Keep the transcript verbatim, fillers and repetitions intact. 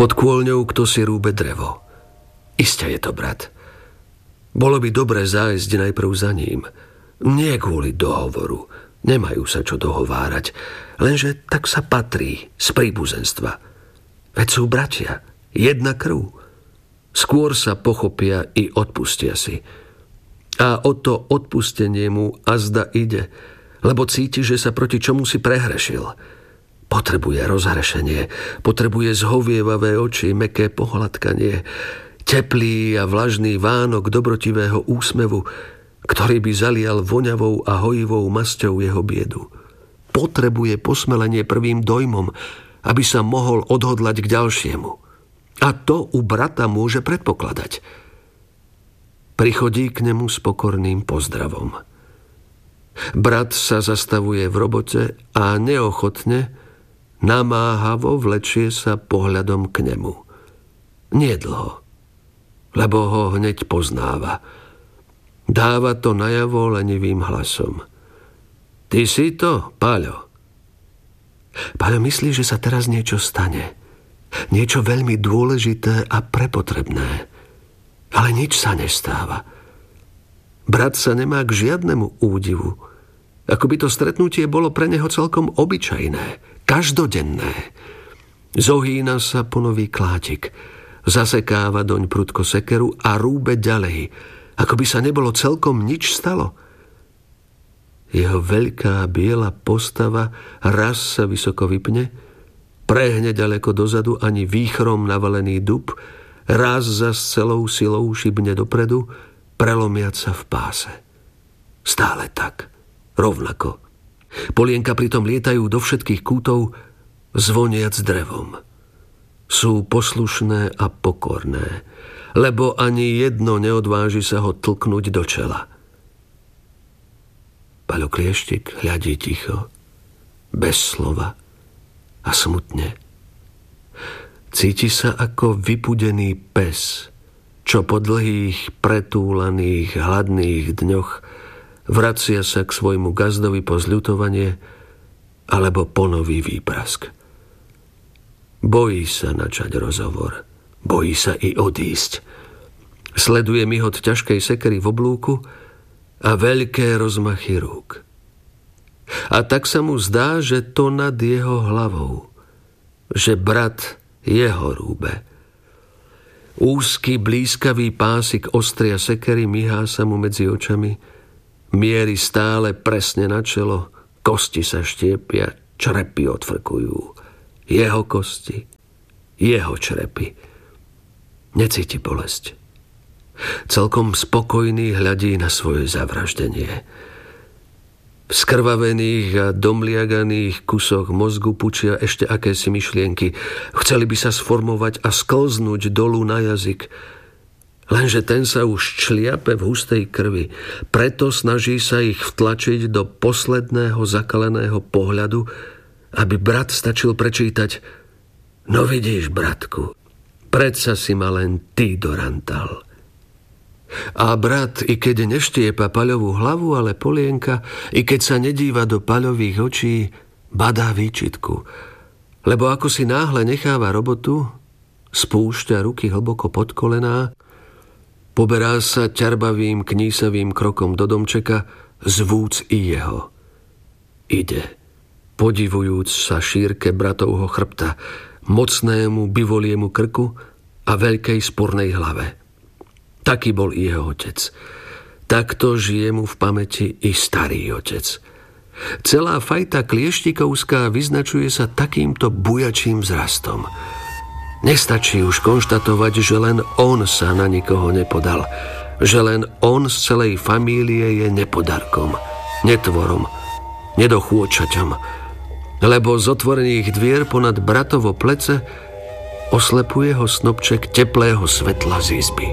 Pod kôľňou kto si rúbe drevo. Iste je to brat. Bolo by dobre zájsť najprv za ním. Nie kvôli dohovoru. Nemajú sa čo dohovárať. Lenže tak sa patrí z príbuzenstva. Veď sú bratia. Jedna krv. Skôr sa pochopia i odpustia si. A o to odpustenie mu azda ide, lebo cíti, že sa proti čomu si prehrešil. Potrebuje rozhrešenie, potrebuje zhovievavé oči, mäkké pohľadkanie, teplý a vlažný vánok dobrotivého úsmevu, ktorý by zalial voňavou a hojivou masťou jeho biedu. Potrebuje posmelenie prvým dojmom, aby sa mohol odhodlať k ďalšiemu. A to u brata môže predpokladať. Prichodí k nemu s pokorným pozdravom. Brat sa zastavuje v robote a neochotne, namáhavo vlečie sa pohľadom k nemu. Nie dlho, lebo ho hneď poznáva. Dáva to najavo lenivým hlasom. Ty si to, Paľo? Paľo myslí, že sa teraz niečo stane. Niečo veľmi dôležité a prepotrebné. Ale nič sa nestáva. Brat sa nemá k žiadnemu údivu. Ako by to stretnutie bolo pre neho celkom obyčajné, každodenné. Zohýna sa po nový klátik, zasekáva doň prudko sekeru a rúbe ďalej, ako by sa nebolo celkom nič stalo. Jeho veľká biela postava raz sa vysoko vypne, prehne ďaleko dozadu ani výchrom navalený dub, raz za celou silou šibne dopredu, prelomiať sa v páse. Stále tak, rovnako. Polienka pritom lietajú do všetkých kútov, zvoniac drevom. Sú poslušné a pokorné, lebo ani jedno neodváži sa ho tlknúť do čela. Paľo Klieštik hľadí ticho, bez slova a smutne. Cíti sa ako vypudený pes, čo po dlhých, pretúlaných, hladných dňoch vracia sa k svojmu gazdovi po zľutovanie alebo po nový výprask. Bojí sa načať rozhovor, bojí sa i odísť. Sleduje mihot ťažkej sekery v oblúku a veľké rozmachy rúk. A tak sa mu zdá, že to nad jeho hlavou, že brat jeho rúbe. Úzky, blízkavý pásik ostria sekery mihá sa mu medzi očami, mierí stále presne na čelo, kosti sa štiepia, črepy odfrkujú. Jeho kosti, jeho črepy. Necíti bolesť. Celkom spokojný hľadí na svoje zavraždenie. V skrvavených a domliaganých kusoch mozgu pučia ešte akési myšlienky. Chceli by sa sformovať a sklznúť dolu na jazyk. Lenže ten sa už čliape v hustej krvi. Preto snaží sa ich vtlačiť do posledného zakaleného pohľadu, aby brat stačil prečítať: No vidíš, bratku, predsa si ma len ty dorantal. A brat, i keď neštiepa Paľovú hlavu, ale Polienka, i keď sa nedíva do Paľových očí, badá výčitku. Lebo ako si náhle necháva robotu, spúšťa ruky hlboko pod kolená, poberá sa ťarbavým, knísavým krokom do domčeka, zvúc i jeho. Ide, podivujúc sa šírke bratovho chrbta, mocnému bivoliemu krku a veľkej spornej hlave. Taký bol i jeho otec. Takto žije mu v pamäti i starý otec. Celá fajta klieštikovská vyznačuje sa takýmto bujačím vzrastom. Nestačí už konštatovať, že len on sa na nikoho nepodal. Že len on z celej famílie je nepodarkom, netvorom, nedochôčaťom. Lebo z otvorených dvier ponad bratovo plece oslepuje ho snopček teplého svetla z izby.